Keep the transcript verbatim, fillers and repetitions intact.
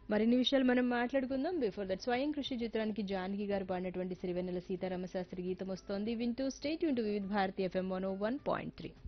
మరిన్ని విషయాలు మనం మాట్లాడుకుందాం. బిఫోర్ దట్ స్వయం కృషి చిత్రానికి జానకి గారు పాడినటువంటి సిరివెన్నెల సీతారామ శాస్త్రి గీతం వస్తోంది. వింటూ స్టేట్ యూన్ టు వివిధ భారతి ఎఫ్ఎం వన్ ఓ వన్ పాయింట్ త్రీ.